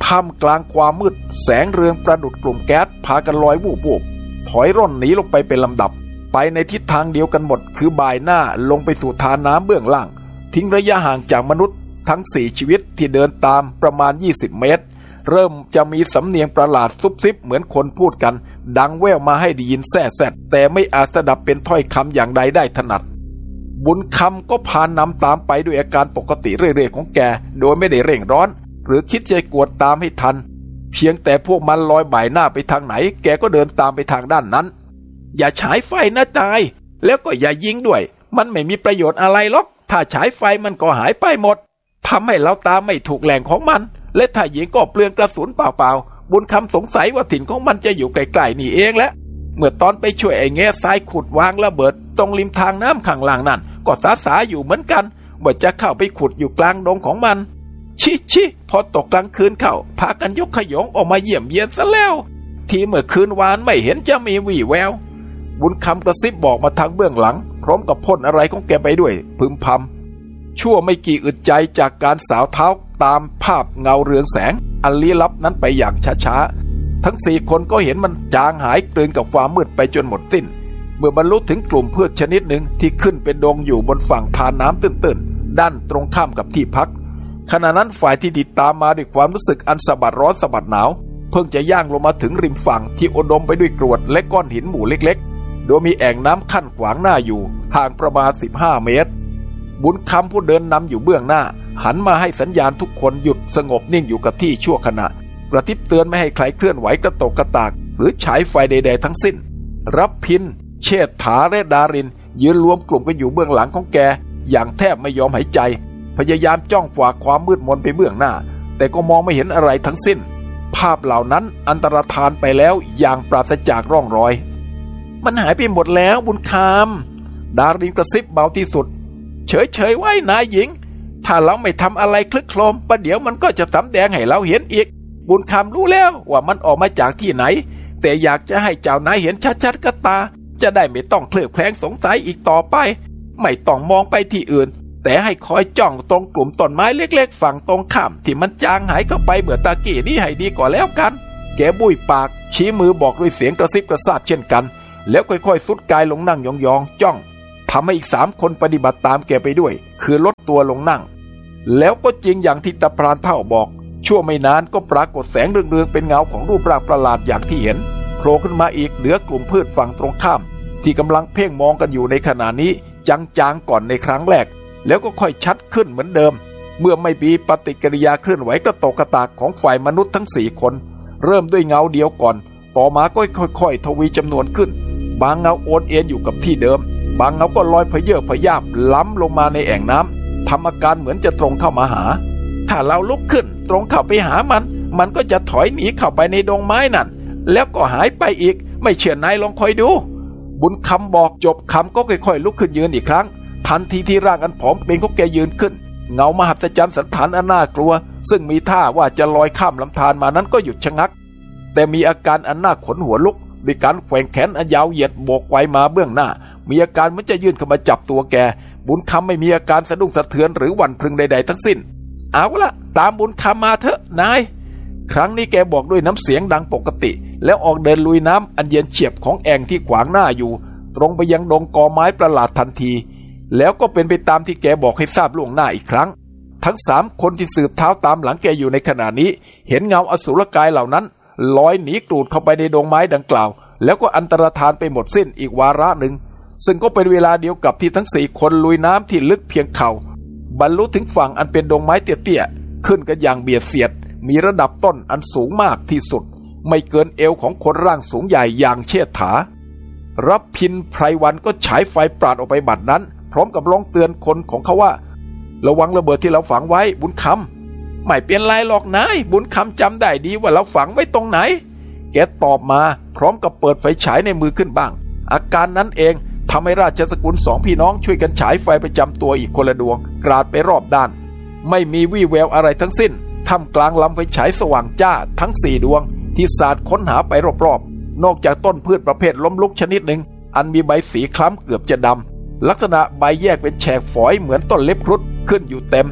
ท่ามกลางความมืดแสงเรืองประดุจกลุ่มแก๊สพากันลอยวูบถอยร่นหนีลงไปเป็นลำดับไปในทิศทางเดียวกันหมดคือบ่ายหน้าลงไปสู่ทานน้ำเบื้องล่างทิ้งระยะห่างจากมนุษย์ทั้ง4ชีวิตที่เดินตามประมาณ20เมตรเริ่มจะมีสำเนียงประหลาดซุบซิบเหมือนคนพูดกันดังแว่วมาให้ได้ยินแซ่แซดแต่ไม่อาจสดับเป็นถ้อยคำอย่างใดได้ถนัดบุญคำก็พานำตามไปด้วยอาการปกติเรื่อยๆของแกโดยไม่ได้เร่งร้อนหรือคิดจะกวดตามให้ทันเพียงแต่พวกมันลอยบ่ายหน้าไปทางไหนแกก็เดินตามไปทางด้านนั้นอย่าฉายไฟนะตายแล้วก็อย่ายิงด้วยมันไม่มีประโยชน์อะไรหรอกถ้าฉายไฟมันก็หายไปหมดทำให้เราตามไม่ถูกแหล่งของมันและถ้ายิงก็เปลืองกระสุนเปล่าๆบุญคำสงสัยว่าถิ่นของมันจะอยู่ใกล้ๆนี่เองแหละเมื่อตอนไปช่วยไอ้แง่ทรายขุดวางระเบิดตรงริมทางน้ำข้างล่างนั่นก็สาอยู่เหมือนกันว่าจะเข้าไปขุดอยู่กลางดงของมันชิพอตกกลางคืนเข้าพากันยกขยงออกมาเยี่ยมเยียนซะแล้วที่เมื่อคืนวานไม่เห็นจะมีวี่แววบุญคำกระซิบบอกมาทางเบื้องหลังพร้อมกับพ่นอะไรของแกไปด้วยพึมพำชั่วไม่กี่อึดใจจากการสาวเท้าตามภาพเงาเรืองแสงอันลี้ลับนั้นไปอย่างช้าๆทั้ง4คนก็เห็นมันจางหายกลืนกับความมืดไปจนหมดสิ้นเมื่อบรรลุถึงกลุ่มพืชชนิดหนึ่งที่ขึ้นเป็นดงอยู่บนฝั่งทานน้ำตื้นๆด้านตรงข้ามกับที่พักขณะนั้นฝ่ายที่ติดตามมาด้วยความรู้สึกอันสะบัดร้อนสะบัดหนาวเพิ่งจะย่างลงมาถึงริมฝั่งที่อุดมไปด้วยกรวดและก้อนหินหมู่เล็กๆโดยมีแอ่งน้ำขั้นขวางหน้าอยู่ห่างประมาณ15 เมตรบุญคำผู้เดินนำอยู่เบื้องหน้าหันมาให้สัญญาณทุกคนหยุดสงบนิ่งอยู่กับที่ชั่วขณะกระทิบเตือนไม่ให้ใครเคลื่อนไหวกระตกกระตากหรือฉายไฟใดๆทั้งสิ้นรับพินเชษฐาและดารินยืนรวมกลุ่มกันอยู่เบื้องหลังของแกอย่างแทบไม่ยอมหายใจพยายามจ้องฝ่าความมืดมนไปเบื้องหน้าแต่ก็มองไม่เห็นอะไรทั้งสิ้นภาพเหล่านั้นอันตรธานไปแล้วอย่างปราศจากร่องรอยมันหายไปหมดแล้วบุญคำดารินกระซิบเบาที่สุดเฉยๆไว้นายหญิงถ้าเราไม่ทำอะไรคลึกโครมประเดี๋ยวมันก็จะสำแดงให้เราเห็นอีกบุญคำรู้แล้วว่ามันออกมาจากที่ไหนแต่อยากจะให้เจ้านายเห็นชัดๆกับตาจะได้ไม่ต้องเคลือบแคลงสงสัยอีกต่อไปไม่ต้องมองไปที่อื่นแต่ให้คอยจ้องตรงกลุ่มต้นไม้เล็กๆฝั่งตรงข้ามที่มันจางหายเข้าไปเมื่อตะกี้นี้ให้ดีกว่าแล้วกันแกบุ้ยปากชี้มือบอกด้วยเสียงกระซิบกระซาบเช่นกันแล้วค่อยๆซุดกายลงนั่งยองๆจ้องทำให้อีก3 คนปฏิบัติตามแกไปด้วยคือลดตัวลงนั่งแล้วก็จริงอย่างที่ตาพรานเฒ่าบอกชั่วไม่นานก็ปรากฏแสงเรืองๆเป็นเงาของรูปร่างประหลาดอย่างที่เห็นโผล่ขึ้นมาอีกเหนือกลุ่มพืชฝั่งตรงข้ามที่กำลังเพ่งมองกันอยู่ในขณะนี้จางๆก่อนในครั้งแรกแล้วก็ค่อยชัดขึ้นเหมือนเดิมเมื่อไม่มีปฏิกิริยาเคลื่อนไหวกระตกกระตากของฝ่ายมนุษย์ทั้ง4 คนเริ่มด้วยเงาเดียวก่อนต่อมาก็ค่อยๆทวีจำนวนขึ้นบางเงาโอนเอ็นอยู่กับที่เดิมบางเงาก็ลอยพเยอพยาบล้ำลงมาในแอ่งน้ำทำอาการเหมือนจะตรงเข้ามาหาถ้าเราลุกขึ้นตรงเข้าไปหามันก็จะถอยหนีเข้าไปในดงไม้นั่นแล้วก็หายไปอีกไม่เชื่อนายลองคอยดูบุญคำบอกจบคำก็ค่อยๆลุกขึ้นยืนอีกครั้งทันทีที่ร่างอันผอมเปล่งของแกยืนขึ้นเงามหัศจรรย์สันฐานอันน่ากลัวซึ่งมีท่าว่าจะลอยข้ามลำธารมานั้นก็หยุดชะงักแต่มีอาการอันน่าขนหัวลุกด้วยการแกว่งแขนอันยาวเหยียดโบกไกวมาเบื้องหน้ามีอาการเหมือนจะยื่นเข้ามาจับตัวแกบุญคำไม่มีอาการสะดุ้งสะเทือนหรือหวั่นพรึงใดๆทั้งสิ้นเอาละตามบุญคำมาเถอะนายครั้งนี้แกบอกด้วยน้ำเสียงดังปกติแล้วออกเดินลุยน้ำอันเย็นเฉียบของแอ่งที่ขวางหน้าอยู่ตรงไปยังดงกอไม้ประหลาดทันทีแล้วก็เป็นไปตามที่แกบอกให้ทราบล่วงหน้าอีกครั้งทั้ง3 คนที่สืบเท้าตามหลังแกอยู่ในขณะนี้เห็นเงาอสูรกายเหล่านั้นลอยหนีกรูดเข้าไปในดงไม้ดังกล่าวแล้วก็อันตรธานไปหมดสิ้นอีกวาระหนึ่งซึ่งก็เป็นเวลาเดียวกับที่ทั้ง4 คนลุยน้ำที่ลึกเพียงเข่าบรรลุถึงฝั่งอันเป็นดงไม้เตี้ยๆขึ้นกันอย่างเบียดเสียดมีระดับต้นอันสูงมากที่สุดไม่เกินเอวของคนร่างสูงใหญ่อย่างเชษฐารับพินไพรวันก็ฉายไฟปราดออกไปบัดนั้นพร้อมกับร้องเตือนคนของเขาว่าระวังระเบิดที่เราฝังไว้บุญคำไม่เป็นไรหรอกนายบุญคำจำได้ดีว่าเราฝังไว้ตรงไหนแกตอบมาพร้อมกับเปิดไฟฉายในมือขึ้นบ้างอาการนั้นเองทำให้ราชสกุล2 พี่น้องช่วยกันฉายไฟประจำตัวอีกคนละดวงกราดไปรอบด้านไม่มีวี่แววอะไรทั้งสิ้นท่ามกลางลำไฟฉายสว่างจ้าทั้ง4 ดวงที่สาดค้นหาไปรอบๆนอกจากต้นพืชประเภทล้มลุกชนิดหนึ่งอันมีใบสีคล้ำเกือบจะดำลักษณะใบแยกเป็นแฉกฝอยเหมือนต้นเล็บครุฑขึ้นอยู่เต็ม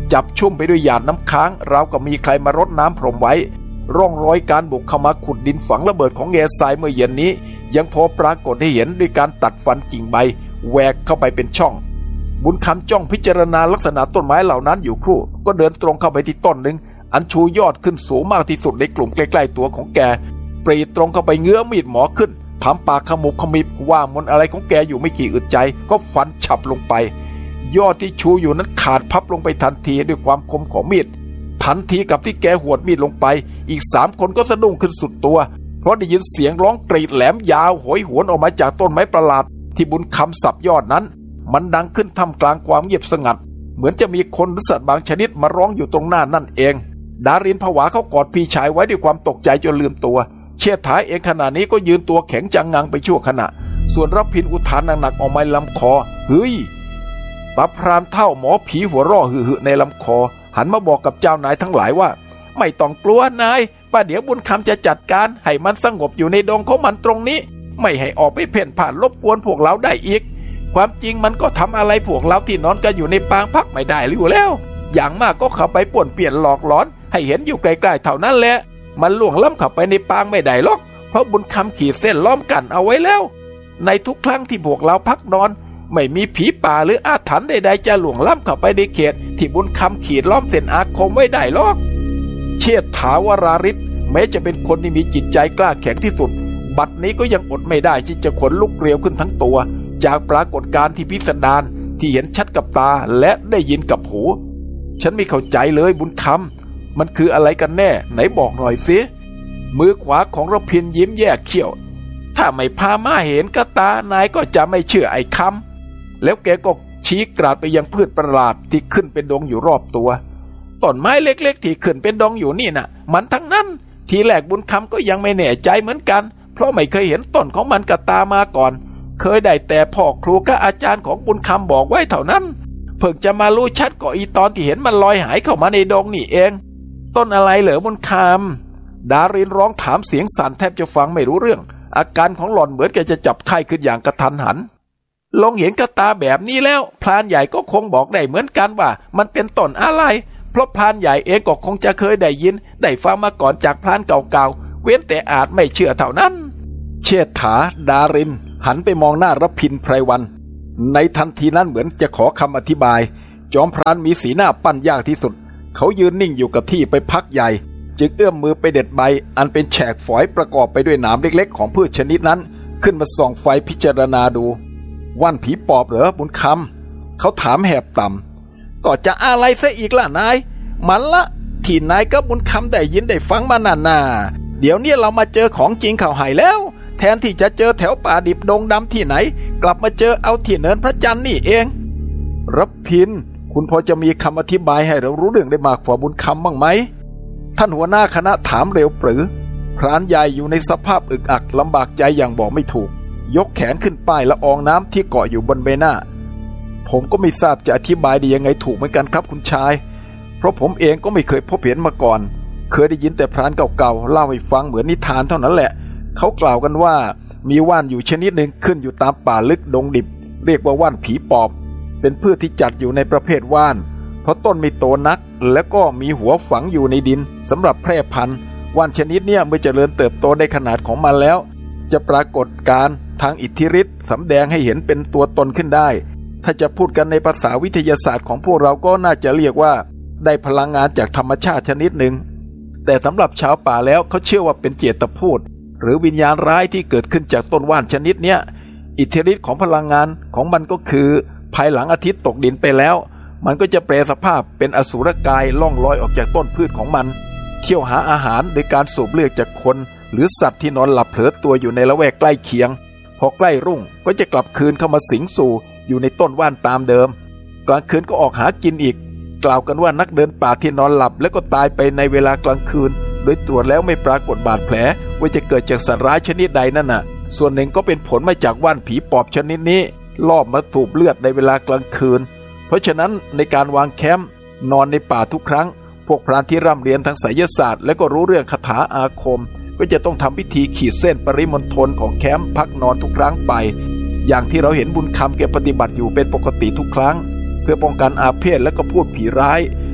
จับชุ่มไปด้วยหยาดน้ำค้างราวกับมีใครมารดน้ำพรมไว้ร่องรอยการบุกเข้ามาขุดดินฝังระเบิดของแง่ทรายเมื่อเย็นนี้ยังพอปรากฏให้เห็นด้วยการตัดฟันกิ่งใบแหวกเข้าไปเป็นช่องบุญคำจ้องพิจารณาลักษณะต้นไม้เหล่านั้นอยู่ครู่ก็เดินตรงเข้าไปที่ต้นหนึ่งอันชูยอดขึ้นสูงมากที่สุดในกลุ่มใกล้ๆตัวของแกปรีตรงเข้าไปเงื้อมีดหมอขึ้นทำปากขมุบขมิบว่ามนอะไรของแกอยู่ไม่กี่อึดใจก็ฟันฉับลงไปยอดที่ชูอยู่นั้นขาดพับลงไปทันทีด้วยความคมของมีดทันทีกับที่แกหวดมีดลงไปอีก3 คนก็สะดุ้งขึ้นสุดตัวเพราะได้ยินเสียงร้องกรีดแหลมยาวโหยหวนออกมาจากต้นไม้ประหลาดที่บุญคำสับยอดนั้นมันดังขึ้นท่ามกลางความเงียบสงัดเหมือนจะมีคนหรือสัตว์บางชนิดมาร้องอยู่ตรงหน้านั่นเองดารินผวาเข้ากอดพี่ชายไว้ด้วยความตกใจจนลืมตัวเชษฐาเองขณะนี้ก็ยืนตัวแข็งจังงังไปชั่วขณะส่วนรับพินอุทานหนักๆออกมาลำคอเฮ้ยตาพรานเท่าหมอผีหัวร่อหึ่ในลำคอหันมาบอกกับเจ้านายทั้งหลายว่าไม่ต้องกลัวนายป้าเดี๋ยวบุญคำจะจัดการให้มันสงบอยู่ในดงของมันตรงนี้ไม่ให้ออกไปเพ่นผ่านรบกวนพวกเราได้อีกความจริงมันก็ทำอะไรพวกเราที่นอนกันอยู่ในปางพักไม่ได้อยู่แล้วอย่างมากก็เข้าไปป่วนเปลี่ยนหลอกหลอนให้เห็นอยู่ไกลๆเท่านั้นแหละมันล่วงล้ำเข้าไปในปางไม่ได้หรอกเพราะบุญคำขีดเส้นล้อมกันเอาไว้แล้วในทุกครั้งที่พวกเราพักนอนไม่มีผีป่าหรืออาถรรพ์ใดๆจะล่วงล้ำเข้าไปในเขตที่บุญคำขีดล้อมเส้นอาคมไว้ได้หรอกเชษฐาวราริศแม้จะเป็นคนที่มีจิตใจกล้าแข็งที่สุดบัดนี้ก็ยังอดไม่ได้ที่จะขนลุกเกลียวขึ้นทั้งตัวจากปรากฏการณ์ที่พิสดารที่เห็นชัดกับตาและได้ยินกับหูฉันไม่เข้าใจเลยบุญคำมันคืออะไรกันแน่ไหนบอกหน่อยสิมือขวาของระพินยิ้มแยกเขี้ยวถ้าไม่พามาเห็นกับตานายก็จะไม่เชื่อไอ้คำแล้วแกก็ชี้กราดไปยังพืชประหลาดที่ขึ้นเป็นดงอยู่รอบตัวต้นไม้เล็กๆที่ขึ้นเป็นดงอยู่นี่น่ะมันทั้งนั้นทีแรกบุญคำก็ยังไม่แน่ใจเหมือนกันเพราะไม่เคยเห็นต้นของมันกับตามาก่อนเคยได้แต่พ่อครูกับอาจารย์ของบุญคำบอกไว้เท่านั้นเพิ่งจะมารู้ชัดก็อีตอนที่เห็นมันลอยหายเข้ามาในดงนี่เองต้นอะไรเหรอบุญคำดารินร้องถามเสียงสั่นแทบจะฟังไม่รู้เรื่องอาการของหล่อนเหมือนแกจะจับไข้ขึ้นอย่างกระทันหันลองเห็นกับตาแบบนี้แล้วพรานใหญ่ก็คงบอกได้เหมือนกันว่ามันเป็นต้นอะไรเพราะพรานใหญ่เองก็คงจะเคยได้ยินได้ฟังมาก่อนจากพรานเก่าๆเว้นแต่อาจไม่เชื่อเท่านั้นเชษฐาดารินหันไปมองหน้ารพินไพรวันในทันทีนั้นเหมือนจะขอคำอธิบายจอมพรานมีสีหน้าปั้นยากที่สุดเขายืนนิ่งอยู่กับที่ไปพักใหญ่จึงเอื้อมมือไปเด็ดใบอันเป็นแฉกฝอยประกอบไปด้วยหนามเล็กๆของพืชชนิดนั้นขึ้นมาส่องไฟพิจารณาดูว่านผีปอบเหรอบุญคำเขาถามแหบต่ำก็จะอะไรซะอีกล่ะนายมันละที่นายกับบุญคำได้ยินได้ฟังมานานๆเดี๋ยวนี้เรามาเจอของจริงเข้าให้แล้วแทนที่จะเจอแถวป่าดิบดงดำที่ไหนกลับมาเจอเอาที่เนินพระจันทร์นี่เองรับพินคุณพอจะมีคำอธิบายให้เรารู้เรื่องได้มากกว่าบุญคำบ้างไหมท่านหัวหน้าคณะถามเร็วปรือพรานใหญ่อยู่ในสภาพอึกอักลำบากใจอย่างบอกไม่ถูกยกแขนขึ้นป้ายละอองน้ำที่เกาะอยู่บนใบหน้าผมก็ไม่ทราบจะอธิบายได้ยังไงถูกเหมือนกันครับคุณชายเพราะผมเองก็ไม่เคยพบเห็นมาก่อนเคยได้ยินแต่พรานเก่าๆเล่าให้ฟังเหมือนนิทานเท่านั้นแหละเขากล่าวกันว่ามีว่านอยู่ชนิดหนึ่งขึ้นอยู่ตามป่าลึกดงดิบเรียกว่าว่านผีปอบเป็นพืชที่จัดอยู่ในประเภทว่านเพราะต้นไม่โตนักและก็มีหัวฝังอยู่ในดินสำหรับแพร่พันธุ์ว่านชนิดเนี้ยเมื่อเจริญเติบโตได้ขนาดของมันแล้วจะปรากฏการทางอิทธิฤทธิ์สำแดงให้เห็นเป็นตัวตนขึ้นได้ถ้าจะพูดกันในภาษาวิทยาศาสตร์ของพวกเราก็น่าจะเรียกว่าได้พลังงานจากธรรมชาติชนิดหนึ่งแต่สำหรับชาวป่าแล้วเขาเชื่อว่าเป็นเจตพูดหรือวิญญาณร้ายที่เกิดขึ้นจากต้นว่านชนิดเนี้ยอิทธิฤทธิ์ของพลังงานของมันก็คือภายหลังอาทิตย์ตกดินไปแล้วมันก็จะแปลสภาพเป็นอสุรกายล่องลอยออกจากต้นพืชของมันเที่ยวหาอาหารโดยการสูบเลือดจากคนหรือสัตว์ที่นอนหลับเผลอตัวอยู่ในละแวกใกล้เคียงพอใกล้รุ่งก็จะกลับคืนเข้ามาสิงสู่อยู่ในต้นว่านตามเดิมกลางคืนก็ออกหากินอีกกล่าวกันว่านักเดินป่าที่นอนหลับแล้วก็ตายไปในเวลากลางคืนโดยตรวจแล้วไม่ปรากฏบาดแผลว่าจะเกิดจากสัตว์ร้ายชนิดใดนั่นน่ะส่วนหนึ่งก็เป็นผลมาจากว่านผีปอบชนิดนี้ลอบมาสูบเลือดในเวลากลางคืนเพราะฉะนั้นในการวางแคมป์นอนในป่าทุกครั้งพวกพรานที่ร่ำเรียนทางไสยศาสตร์และก็รู้เรื่องคาถาอาคมก็จะต้องทำพิธีขีดเส้นปริมณฑลของแคมป์พักนอนทุกครั้งไปอย่างที่เราเห็นบุญคำแกปฏิบัติอยู่เป็นปกติทุกครั้งเพื่อป้องกันอาเพศและก็พูดผีร้าย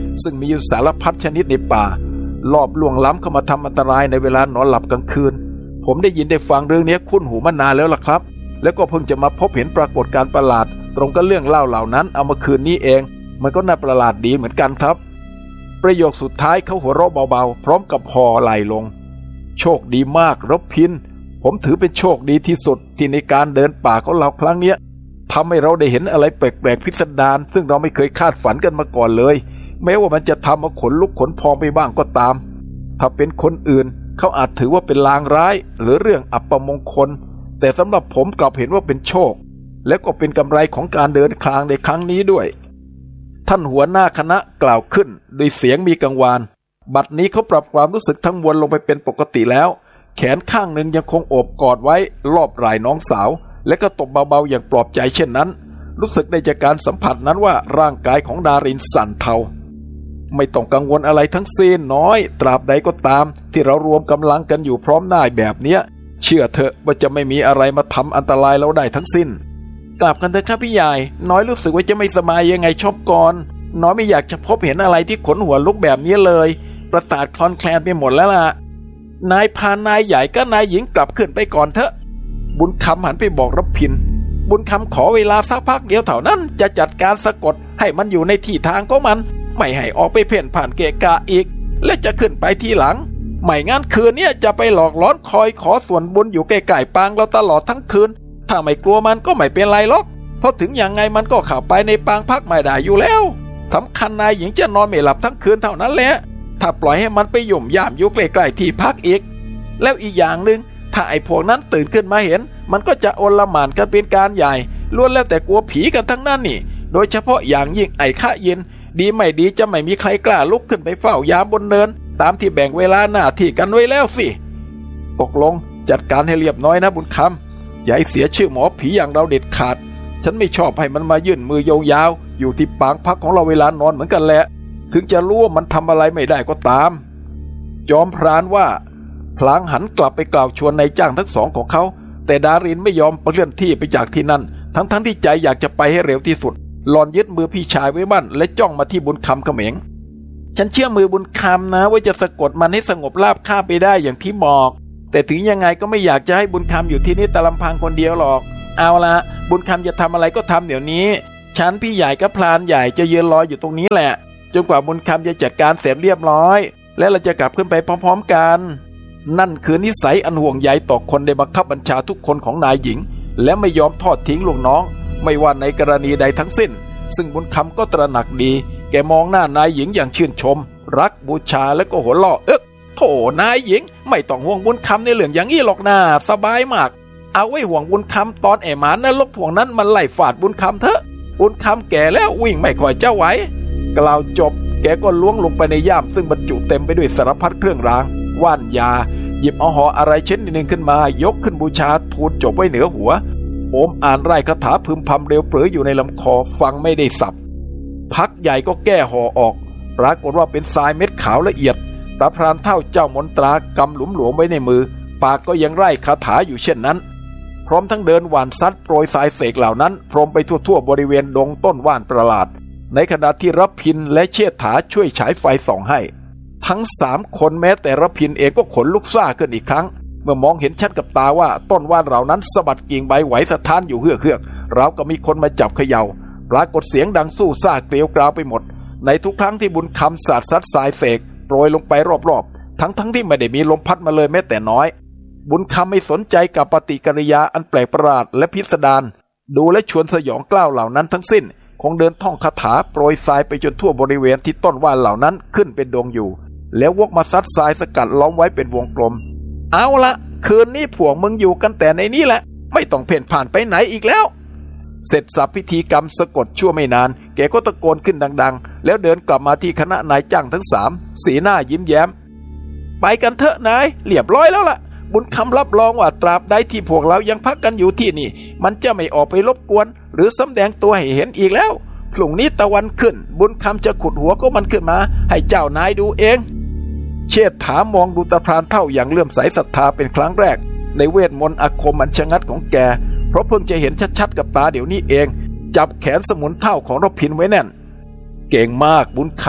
ซึ่งมีอยู่สารพัดชนิดในป่าลอบล่วงล้ำเข้ามาทำอันตรายในเวลานอนหลับกลางคืนผมได้ยินได้ฟังเรื่องนี้คุ้นหูมานานแล้วล่ะครับแล้วก็เพิ่งจะมาพบเห็นปรากฏการณ์ประหลาดตรงกับเรื่องเล่าเหล่านั้นเอามาคืนนี้เองมันก็น่าประหลาดดีเหมือนกันครับประโยคสุดท้ายเขาหัวเราะเบาๆพร้อมกับห่อไหล่ลงโชคดีมากรพินผมถือเป็นโชคดีที่สุดที่ในการเดินป่าของเราครั้งนี้ทำให้เราได้เห็นอะไรแปลกๆพิสดารซึ่งเราไม่เคยคาดฝันกันมาก่อนเลยแม้ว่ามันจะทำมาขนลุกขนพองไปบ้างก็ตามถ้าเป็นคนอื่นเขาอาจถือว่าเป็นลางร้ายหรือเรื่องอัปมงคลแต่สำหรับผมกลับเห็นว่าเป็นโชคและก็เป็นกำไรของการเดินทางในครั้งนี้ด้วยท่านหัวหน้าคณะกล่าวขึ้นด้วยเสียงมีกังวานบัดนี้เขาปรับความรู้สึกทั้งมวลลงไปเป็นปกติแล้วแขนข้างหนึ่งยังคงโอบกอดไว้รอบไหล่น้องสาวและก็ตบเบาๆอย่างปลอบใจเช่นนั้นรู้สึกได้จากการสัมผัสนั้นว่าร่างกายของดารินสั่นเทาไม่ต้องกังวลอะไรทั้งสิ้นน้อยตราบใดก็ตามที่เรารวมกำลังกันอยู่พร้อมหน้าแบบเนี้ยเชื่อเถอะว่าจะไม่มีอะไรมาทำอันตรายเราได้ทั้งสิ้นกลับกันเถอะครับพี่ใหญ่น้อยรู้สึกว่าจะไม่สบายยังไงชอบก่อนน้อยไม่อยากจะพบเห็นอะไรที่ขนหัวลุกแบบนี้เลยประสาทคลอนแคลนไปหมดแล้วล่ะนายพานายใหญ่ก็นายหญิงกลับขึ้นไปก่อนเถอะบุญคำหันไปบอกรพินบุญคำขอเวลาสักพักเดียวเท่านั้นจะจัดการสะกดให้มันอยู่ในที่ทางของมันไม่ให้ออกไปเพ่นผ่านเกะกะอีกและจะขึ้นไปทีหลังไม่งั้นคืนนี้จะไปหลอกล้อนคอยขอส่วนบุญอยู่ใกล้ๆปางเราตลอดทั้งคืนถ้าไม่กลัวมันก็ไม่เป็นไรหรอกเพราะถึงอย่างไงมันก็เข้าไปในปางพักไม่ได้อยู่แล้วสำคัญนายหญิงจะนอนไม่หลับทั้งคืนเท่านั้นแหละถ้าปล่อยให้มันไปยุ่มย่ามอยู่ใกล้ๆที่พักอีกแล้วอีกอย่างหนึ่งถ้าไอ้พวกนั้นตื่นขึ้นมาเห็นมันก็จะโอลหม่านกันเป็นการใหญ่ล้วนแล้วแต่กลัวผีกันทั้งนั้นนี่โดยเฉพาะอย่างยิ่งไอ้ข้าเย็นดีไม่ดีจะไม่มีใครกล้าลุกขึ้นไปเฝ้ายามบนเนินตามที่แบ่งเวลาหน้าที่กันไว้แล้วสิตกลงจัดการให้เรียบน้อยนะบุญคำอย่าให้เสียชื่อหมอผีอย่างเราเด็ดขาดฉันไม่ชอบให้มันมายื่นมือยาวๆอยู่ที่ปางพักของเราเวลานอนเหมือนกันแหละถึงจะรู้ว่ามันทำอะไรไม่ได้ก็ตามจอมพรานว่าพลางหันกลับไปกล่าวชวนนายจ้างทั้งสองของเขาแต่ดารินไม่ยอมเปลี่ยนที่ไปจากที่นั่นทั้งที่ใจอยากจะไปให้เร็วที่สุดหลอนยึดมือพี่ชายไว้มั่นและจ้องมาที่บุญคำเขม็งฉันเชื่อมือบุญคำนะว่าจะสะกดมันให้สงบราบคาบไปได้อย่างที่บอกแต่ถึงยังไงก็ไม่อยากจะให้บุญคำอยู่ที่นี่แต่ลำพังคนเดียวหรอกเอาละบุญคำจะทำอะไรก็ทำเดี๋ยวนี้ฉันพี่ใหญ่กับพรานใหญ่จะยืนรออยู่ตรงนี้แหละจนกว่าบุญคำจะจัดการเสร็จเรียบร้อยและเราจะกลับขึ้นไปพร้อมๆกันนั่นคือนิสัยอันห่วงใยต่อคนในบังคับบัญชาทุกคนของนายหญิงและไม่ยอมทอดทิ้งลูกน้องไม่ว่าในกรณีใดทั้งสิ้นซึ่งบุญคำก็ตระหนักดีแกมองหน้านายหญิงอย่างชื่นชมรักบูชาและก็หัวเราะโธ่นายหญิงไม่ต้องห่วงบุญคำในเรื่องอย่างนี้หรอกนะสบายมากเอาไว้ห่วงบุญคำตอนไอ้หมานรกพวกนั้นมันไล่ฟาดบุญคำเถอะบุญคำแก่แล้ววิ่งไม่ค่อยจะไหวกล่าวจบแกก็ล้วงลงไปในย่ามซึ่งบรรจุเต็มไปด้วยสารพัดเครื่องรางว่านยาหยิบเอาห่ออะไรเช่นหนึ่งขึ้นมายกขึ้นบูชาทูลจบไว้เหนือหัวโอมอ่านไร้คาถาพึมพำเร็วเปรออยู่ในลำคอฟังไม่ได้สับพักใหญ่ก็แก้ห่อออกปรากฏว่าเป็นทรายเม็ดขาวละเอียดตาพรานเท่าเจ้ามนตรากำหลุมหลวมไว้ในมือปากก็ยังไร้คาถาอยู่เช่นนั้นพร้อมทั้งเดินหว่านซัดโปรยทรายเสกเหล่านั้นพรมไปทั่วบริเวณดงต้นว่านประหลาดในขณะที่รพินและเชษฐาช่วยฉายไฟส่องให้ทั้ง3 คนแม้แต่รพินเองก็ขนลุกซ่าขึ้นอีกครั้งเมื่อมองเห็นชัดกับตาว่าต้นว่านเหล่านั้นสะบัดกิ่งใบไหวสะท้านอยู่เฮือกราวกับมีคนมาจับเขย่าปรากฏเสียงดังสู้ซ่าเกลียวกราวไปหมดในทุกครั้งที่บุญคำสาดซัดทรายเสกโปรยลงไปรอบๆทั้งที่ไม่ได้มีลมพัดมาเลยแม้แต่น้อยบุญคำไม่สนใจกับปฏิกิริยาอันแปลกประหลาดและพิสดารดูและชวนสยองกล้าวเหล่านั้นทั้งสิ้นคงเดินท่องคาถาโปรยทรายไปจนทั่วบริเวณที่ต้นว่านเหล่านั้นขึ้นเป็นดงอยู่แล้ววกมาซัดทรายสกัดล้อมไว้เป็นวงกลมเอาละคืนนี้พวกมึงอยู่กันแต่ในนี้แหละไม่ต้องเพ่นผ่านไปไหนอีกแล้วเสร็จสับพิธีกรรมสะกดชั่วไม่นานแกก็ตะโกนขึ้นดังๆแล้วเดินกลับมาที่คณะนายจ้างทั้ง3สีหน้ายิ้มแย้มไปกันเถอะนายเรียบร้อยแล้วล่ะบุญคำรับรองว่าตราบใดที่พวกเรายังพักกันอยู่ที่นี่มันจะไม่ออกไปรบกวนหรือสำแดงตัวให้เห็นอีกแล้วพรุ่งนี้ตะวันขึ้นบุญคำจะขุดหัวก็มันขึ้นมาให้เจ้านายดูเองเชษฐามองดูตาพรานเท่าอย่างเลื่อมใสศรัทธาเป็นครั้งแรกในเวทมนต์อาคมอันชะงัดของแกเพราะเพิ่งจะเห็นชัดๆกับตาเดี๋ยวนี้เองจับแขนสมุนเท่าของรพินไว้แน่นเก่งมากบุญคำ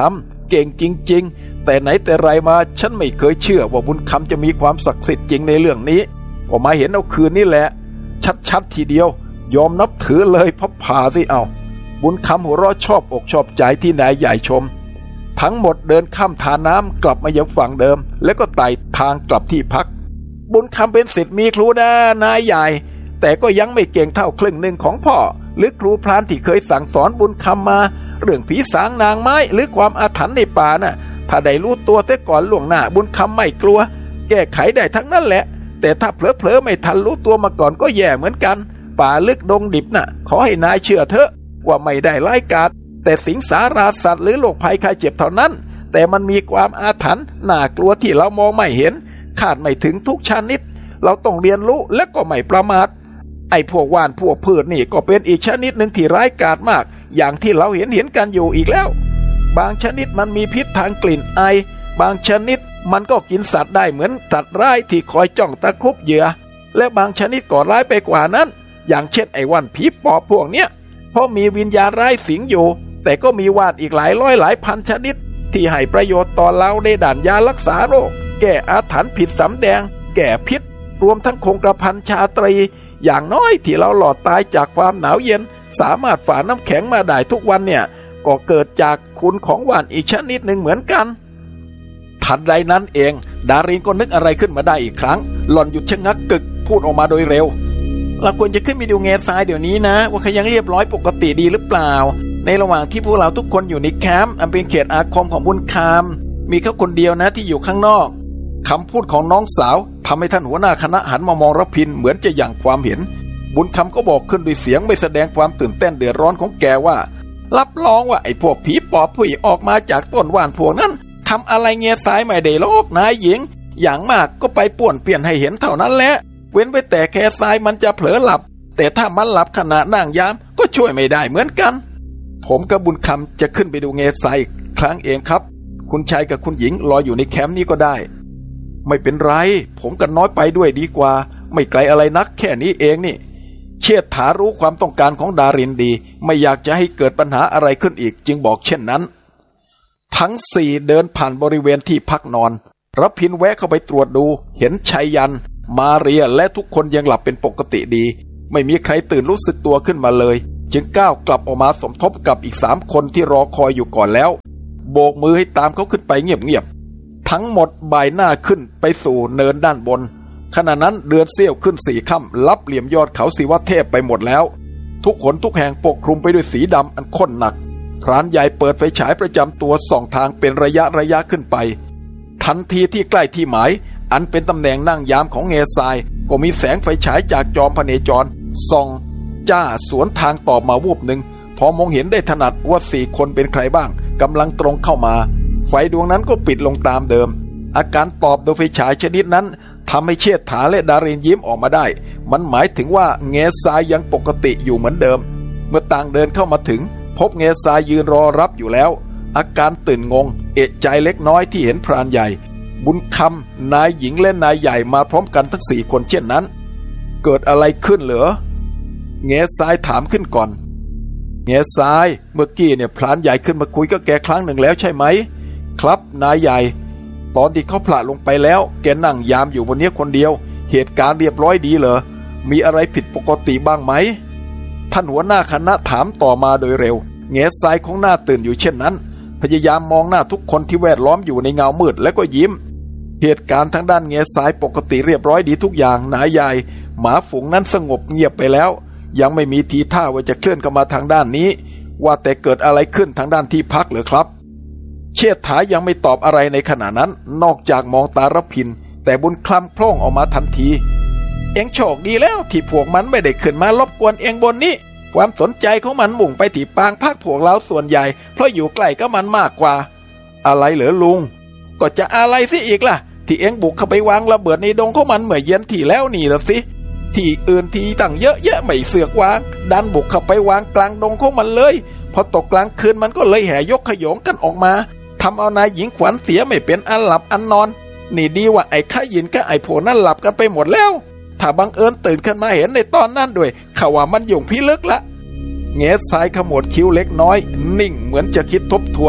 เก่งจริงๆแต่ไหนแต่ไรมาฉันไม่เคยเชื่อว่าบุญคำจะมีความศักดิ์สิทธิ์จริงในเรื่องนี้พอมาเห็นเอาคืนนี่แหละชัดๆทีเดียวยอมนับถือเลยพับผ่าสิเอาบุญคำหัวเราะชอบอกชอบใจที่นายใหญ่ชมทั้งหมดเดินข้ามทาน้ำกลับมายังฝั่งเดิมแล้วก็ไต่ทางกลับที่พักบุญคำเป็นศิษย์มีครูนะนายใหญ่แต่ก็ยังไม่เก่งเท่าครึ่งหนึ่งของพ่อหรือครูพรานที่เคยสั่งสอนบุญคำมาเรื่องผีสางนางไม้หรือความอาถรรพ์ในป่าน่ะถ้าได้รู้ตัวแต่ก่อนล่วงหน้าบุญคำไม่กลัวแก้ไขได้ทั้งนั้นแหละแต่ถ้าเผลอๆไม่ทันรู้ตัวมาก่อนก็แย่เหมือนกันป่าลึกดงดิบน่ะขอให้นายเชื่อเถอะว่าไม่ได้ร้ายกาจแต่สิงสาราสัตว์หรือโรคภัยไข้เจ็บเท่านั้นแต่มันมีความอาถรรพ์น่ากลัวที่เรามองไม่เห็นคาดไม่ถึงทุกชนิดเราต้องเรียนรู้และก็ไม่ประมาทไอ้พวกว่านพวกพืชนี่ก็เป็นอีกชนิดหนึ่งที่ร้ายกาจมากอย่างที่เราเห็นกันอยู่อีกแล้วบางชนิดมันมีพิษทางกลิ่นไอบางชนิดมันก็กินสัตว์ได้เหมือนสัตว์ร้ายที่คอยจ้องตะครุบเหยื่อและบางชนิดก็ร้ายไปกว่านั้นอย่างเช่นไอ้ว่านผีปอบพวกเนี้ยเพราะมีวิญญาณร้ายสิงอยู่แต่ก็มีว่านอีกหลายร้อยหลายพันชนิดที่ให้ประโยชน์ต่อเราในด้านยารักษาโรคแก้อาถรรพ์ผิดสำแดงแก้พิษรวมทั้งคงกระพันชาตรีอย่างน้อยที่เราหลอดตายจากความหนาวเย็นสามารถฝ่าน้ำแข็งมาได้ทุกวันเนี่ยก็เกิดจากคุณของว่านอีกชนิดหนึ่งเหมือนกันทันใดนั้นเองดารินก็นึกอะไรขึ้นมาได้อีกครั้งหล่อนหยุดชะงักกึกพูดออกมาโดยเร็วเราควรจะขึ้นไปดูแง่ทรายเดี๋ยวนี้นะว่าเขายังเรียบร้อยปกติดีหรือเปล่าในระหว่างที่พวกเราทุกคนอยู่ในแคมป์อันเป็นเขตอาคมของบุญคำมีเขาคนเดียวนะที่อยู่ข้างนอกคำพูดของน้องสาวทำให้ท่านหัวหน้าคณะหันมามองรพินเหมือนจะหยั่งความเห็นบุญคำก็บอกขึ้นด้วยเสียงไม่แสดงความตื่นเต้นเดือดร้อนของแกว่ารับรองว่าไอ้พวกผีปอบผู้ออกมาจากต้นว่านพวกนั้นทำอะไรเงี้ยสายไม่ได้หรอกนายหญิงอย่างมากก็ไปป่วนเปลี่ยนให้เห็นเท่านั้นแหละเว้นไว้แต่แค่ทรายมันจะเผลอหลับแต่ถ้ามันหลับขณะนั่งยามก็ช่วยไม่ได้เหมือนกันผมกับบุญคำจะขึ้นไปดูเงทรายอีกครั้งเองครับคุณชายกับคุณหญิงรออยู่ในแคมป์นี้ก็ได้ไม่เป็นไรผมกับน้อยไปด้วยดีกว่าไม่ไกลอะไรนักแค่นี้เองนี่เชษฐารู้ความต้องการของดารินดีไม่อยากจะให้เกิดปัญหาอะไรขึ้นอีกจึงบอกเช่นนั้นทั้งสี่เดินผ่านบริเวณที่พักนอนรพินแวะเข้าไปตรวจดูเห็นชัยยันมาเรียและทุกคนยังหลับเป็นปกติดีไม่มีใครตื่นรู้สึกตัวขึ้นมาเลยจึงก้าวกลับออกมาสมทบกับอีก3 คนที่รอคอยอยู่ก่อนแล้วโบกมือให้ตามเขาขึ้นไปเงียบๆทั้งหมดบ่ายหน้าขึ้นไปสู่เนินด้านบนขณะนั้นเดือนเสี้ยวขึ้น4 ค่ำลับเหลี่ยมยอดเขาศิวเทพไปหมดแล้วทุกหนทุกแห่งปกคลุมไปด้วยสีดำอันข้นหนักพรานใหญ่เปิดไฟฉายประจำตัวส่องทางเป็นระยะขึ้นไปทันทีที่ใกล้ที่หมายอันเป็นตำแหน่งนั่งยามของเงซายก็มีแสงไฟฉายจากจอมพเนจรส่องจ้าสวนทางตอบมาวูบหนึ่งพอมองเห็นได้ถนัดว่า4 คนเป็นใครบ้างกำลังตรงเข้ามาไฟดวงนั้นก็ปิดลงตามเดิมอาการตอบโดยไฟฉายชนิดนั้นทำให้เชษฐาและดารินยิ้มออกมาได้มันหมายถึงว่าเงซายยังปกติอยู่เหมือนเดิมเมื่อต่างเดินเข้ามาถึงพบเงซายยืนรอรับอยู่แล้วอาการตื่นงงเอะใจเล็กน้อยที่เห็นพรานใหญ่บุญคำนายหญิงและนายใหญ่มาพร้อมกันทั้ง4 คนเช่นนั้นเกิดอะไรขึ้นเหรอเงซายถามขึ้นก่อนเงซายเมื่อกี้เนี่ยพรานใหญ่ขึ้นมาคุยกับแกครั้งหนึ่งแล้วใช่ไหมครับนายใหญ่ตอนที่เขาพลาดลงไปแล้วแกนั่งยามอยู่บนนี้คนเดียวเหตุการณ์เรียบร้อยดีเหรอมีอะไรผิดปกติบ้างไหมท่านหัวหน้าคณะถามต่อมาโดยเร็วเงซายของหน้าตื่นอยู่เช่นนั้นพยายามมองหน้าทุกคนที่แวดล้อมอยู่ในเงามืดแล้วก็ยิ้มเหตุการณ์ทางด้านเงซายปกติเรียบร้อยดีทุกอย่างนายใหญ่หมาฝูงนั้นสงบเงียบไปแล้วยังไม่มีทีท่าว่าจะเคลื่อนเข้ามาทางด้านนี้ว่าแต่เกิดอะไรขึ้นทางด้านที่พักหรือครับเชษฐายังไม่ตอบอะไรในขณะนั้นนอกจากมองตารพินแต่บุญคล้ำโพล่งออกมาทันทีเอ็งโชคดีแล้วที่พวกมันไม่ได้ขึ้นมารบกวนเอ็งบนนี้ความสนใจของมันมุ่งไปที่ปางพักพวกเราส่วนใหญ่เพราะอยู่ใกล้กับมันมากกว่าอะไรเหรอลุงก็จะอะไรสิอีกล่ะที่เอ็งบุกเข้าไปวางระเบิดในดงของมันเมื่อเย็นที่แล้วนี่ล่ะสิที่อื่นที่ตั้งเยอะแยะไม่เสือกวางดันบุกเข้าไปวางกลางดงของมันเลยพอตกกลางคืนมันก็เลยแห่ยกขโยงกันออกมาทำเอานายหญิงขวัญเสียไม่เป็นอันหลับอันนอนนี่ดีว่าไอ้ข้ายินกับไอ้โผนั่นหลับกันไปหมดแล้วถ้าบังเอิญตื่นขึ้นมาเห็นในตอนนั้นด้วยเขาว่ามันยุ่งพิลึกละเงซายขมวดคิ้วเล็กน้อยนิ่งเหมือนจะคิดทบทวน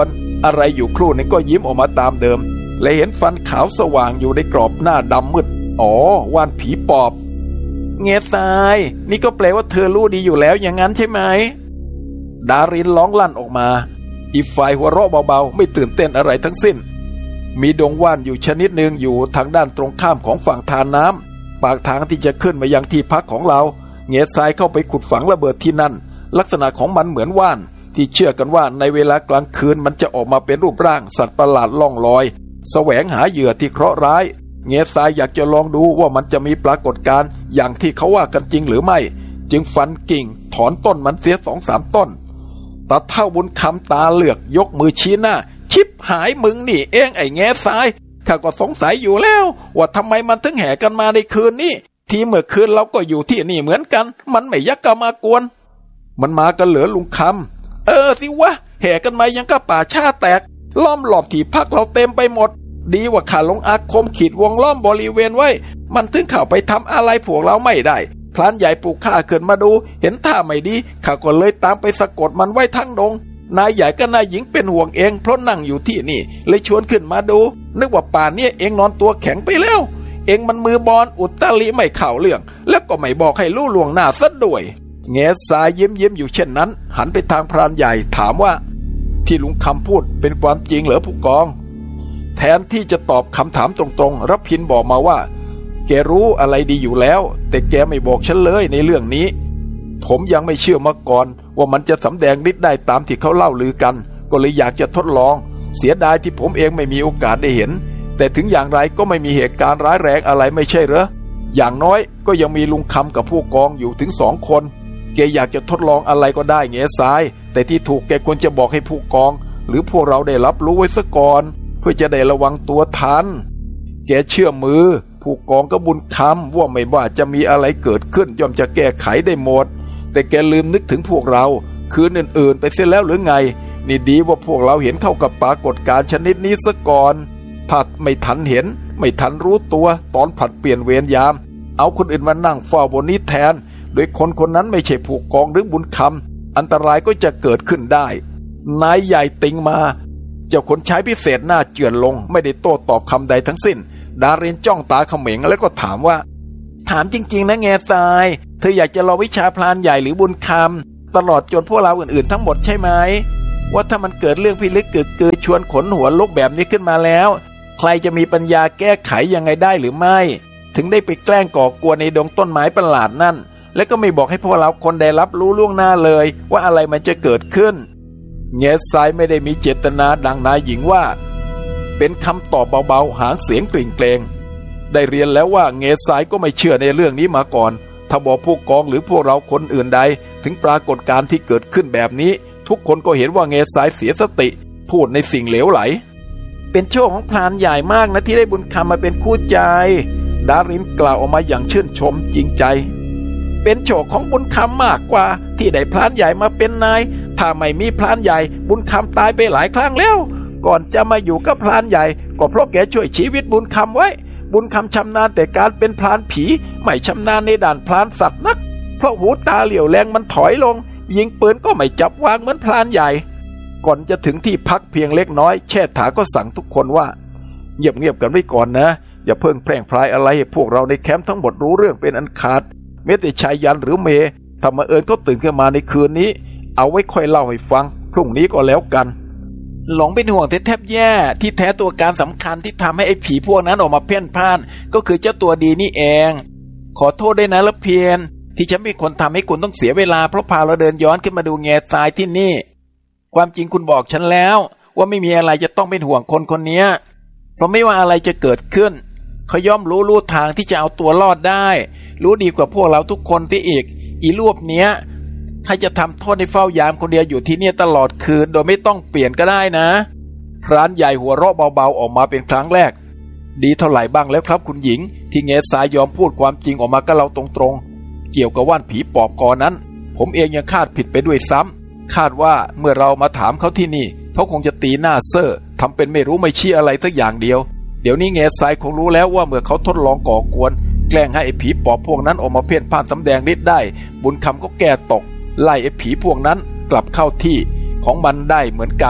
อะไรอยู่ครู่นึงก็ยิ้มออกมาตามเดิมและเห็นฟันขาวสว่างอยู่ในกรอบหน้าดำมืดอ๋อว่านผีปอบเงยทรายนี่ก็แปลว่าเธอรู้ดีอยู่แล้วอย่างนั้นใช่ไหมดารินร้องลั่นออกมาอีกฝ่ายหัวเราะเบาๆไม่ตื่นเต้นอะไรทั้งสิ้นมีดงว่านอยู่ชนิดหนึ่งอยู่ทางด้านตรงข้ามของฝั่งทานน้ำปากทางที่จะขึ้นมายังที่พักของเราเงยทรายเข้าไปขุดฝังระเบิดที่นั่นลักษณะของมันเหมือนว่านที่เชื่อกันว่าในเวลากลางคืนมันจะออกมาเป็นรูปร่างสัตว์ประหลาดล่องลอยแสวงหาเหยื่อที่เคราะห์ร้ายเงยทรายอยากจะลองดูว่ามันจะมีปรากฏการณ์อย่างที่เขาว่ากันจริงหรือไม่จึงฟันกิ่งถอนต้นมันเสีย 2-3 ต้นตาเท่าบุญคำตาเหลือกยกมือชี้หน้าชิบหายมึงนี่เองไอ้เงยทรายข้าก็สงสัยอยู่แล้วว่าทำไมมันถึงแห่กันมาในคืนนี้ที่เมื่อคืนเราก็อยู่ที่นี่เหมือนกันมันไม่ยักกะมากวนมันมากันเหลือลุงคำสิวะแห่กันมายังก็ป่าชาแตกล้อมรอบที่พักเราเต็มไปหมดดีว่าข้าลงอาคมขีดวงล้อมบริเวณไว้มันถึงเข้าไปทำอะไรพวกเราไม่ได้พรานใหญ่ปลุกข้าขึ้นมาดูเห็นท่าไม่ดีข้าก็เลยตามไปสะกดมันไว้ทั้งดงนายใหญ่กับนายหญิงเป็นห่วงเองเพราะนั่งอยู่ที่นี่เลยชวนขึ้นมาดูนึกว่าป่านนี้เองนอนตัวแข็งไปแล้วเองมันมือบอลอุตริไม่เข้าเรื่องแล้วก็ไม่บอกให้รู้ล่วงหน้าซะด้วยเงยสายยิ้มอยู่เช่นนั้นหันไปทางพรานใหญ่ถามว่าที่ลุงคำพูดเป็นความจริงเหรอผู้กองแทนที่จะตอบคำถามตรงๆรพินบอกมาว่าแกรู้อะไรดีอยู่แล้วแต่แกไม่บอกฉันเลยในเรื่องนี้ผมยังไม่เชื่อมาก่อนว่ามันจะสำแดงฤทธิ์ได้ตามที่เขาเล่าลือกันก็เลยอยากจะทดลองเสียดายที่ผมเองไม่มีโอกาสได้เห็นแต่ถึงอย่างไรก็ไม่มีเหตุการณ์ร้ายแรงอะไรไม่ใช่เหรออย่างน้อยก็ยังมีลุงคำกับผู้กองอยู่ถึง2 คนแกอยากจะทดลองอะไรก็ได้เงยสายแต่ที่ถูกแกควรจะบอกให้ผู้กองหรือพวกเราได้รับรู้ไว้ซะก่อนเพื่อจะได้ระวังตัวทันแกเชื่อมือผู้กองก็บุญคำว่าไม่ว่าจะมีอะไรเกิดขึ้นย่อมจะแก้ไขได้หมดแต่แกลืมนึกถึงพวกเราคืนอื่นๆไปเสียแล้วหรือไงนี่ดีว่าพวกเราเห็นเข้ากับปรากฏการณ์ชนิดนี้ซะก่อนผัดไม่ทันเห็นไม่ทันรู้ตัวตอนผัดเปลี่ยนเวรยามเอาคนอื่นมานั่งเฝ้าบนนี้แทนโดยคนนั้นไม่ใช่ผู้กองหรือบุญคำอันตรายก็จะเกิดขึ้นได้นายใหญ่ติงมาเจ้าคนใช้พิเศษหน้าเจือนลงไม่ได้โต้ตอบคำใดทั้งสิ้นดารินจ้องตาเขม็งแล้วก็ถามว่าถามจริงๆนะแง่ทรายเธออยากจะลองวิชาพรานใหญ่หรือบุญคำตลอดจนพวกเราอื่นๆทั้งหมดใช่ไหมว่าถ้ามันเกิดเรื่องพิลึกกึกกือชวนขนหัวลุกแบบนี้ขึ้นมาแล้วใครจะมีปัญญาแก้ไขยังไงได้หรือไม่ถึงได้ไปแกล้งก่อกวนในดงต้นไม้ประหลาดนั่นและก็ไม่บอกให้พวกเราคนใดรับรู้ล่วงหน้าเลยว่าอะไรมันจะเกิดขึ้นเงยสายไม่ได้มีเจตนาดังนายหญิงว่าเป็นคำตอบเบาๆหางเสียงกริ่งเกรงได้เรียนแล้วว่าเงยสายก็ไม่เชื่อในเรื่องนี้มาก่อนถ้าบอกผู้กองหรือพวกเราคนอื่นใดถึงปรากฏการณ์ที่เกิดขึ้นแบบนี้ทุกคนก็เห็นว่าเงยสายเสียสติพูดในสิ่งเหลวไหลเป็นโชคของพรานใหญ่มากนะที่ได้บุญคำมาเป็นคู่ใจดารินกล่าวออกมาอย่างชื่นชมจริงใจเป็นโชคของบุญคำมากกว่าที่ได้พรานใหญ่มาเป็นนายถ้าไม่มีพรานใหญ่บุญคำตายไปหลายครั้งแล้วก่อนจะมาอยู่กับพรานใหญ่ก็เพราะแกช่วยชีวิตบุญคำไว้บุญคำชำนาญแต่การเป็นพรานผีไม่ชำนาญในด่านพรานสัตว์นักเพราะหูตาเหลี่ยวแรงมันถอยลงยิงปืนก็ไม่จับวางเหมือนพรานใหญ่ก่อนจะถึงที่พักเพียงเล็กน้อยแช่ถาก็สั่งทุกคนว่าเงียบกันไว้ก่อนนะอย่าเพิ่งแพร่งพรายอะไรให้พวกเราในแคมป์ทั้งหมดรู้เรื่องเป็นอันขาดแม้แต่ชายยันหรือเมถ้ามาเขาตื่นขึ้นมาในคืนนี้เอาไว้ค่อยเล่าให้ฟังพรุ่งนี้ก็แล้วกันหลงเป็นห่วงแทบแย่ที่แท้ตัวการสำคัญที่ทำให้ไอ้ผีพวกนั้นออกมาเพ่นพ่านก็คือเจ้าตัวดีนี่เองขอโทษด้วยนะละเพียนที่ฉันเป็นคนทำให้คุณต้องเสียเวลาเพราะพาเราเดินย้อนขึ้นมาดูแง่ทรายที่นี่ความจริงคุณบอกฉันแล้วว่าไม่มีอะไรจะต้องเป็นห่วงคนนี้เพราะไม่ว่าอะไรจะเกิดขึ้นเขาย่อมรู้ทางที่จะเอาตัวรอดได้รู้ดีกว่าพวกเราทุกคนที่อีรวบเนี้ยถ้าจะทำโทษในเฝ้ายามคนเดียวอยู่ที่นี่ตลอดคืนโดยไม่ต้องเปลี่ยนก็ได้นะพรานใหญ่หัวเราะเบาๆออกมาเป็นครั้งแรกดีเท่าไหร่บ้างแล้วครับคุณหญิงที่เงยสายยอมพูดความจริงออกมากับเราตรงๆเกี่ยวกับว่านผีปอบกอนั้นผมเองยังคาดผิดไปด้วยซ้ำคาดว่าเมื่อเรามาถามเขาที่นี่เขาคงจะตีหน้าเซ่อทำเป็นไม่รู้ไม่ชี้อะไรสักอย่างเดียวเดี๋ยวนี้เงยสายคงรู้แล้วว่าเมื่อเขาทดลองก่อกวนแกล้งให้ไอ้ผีปอบพวกนั้นออกมาเพ่นพ่านสำแดงฤทธิ์ได้บุญคำก็แก้ตกไล่ไอ้ผีพวกนั้นกลับเข้าที่ของมันได้เหมือนกัน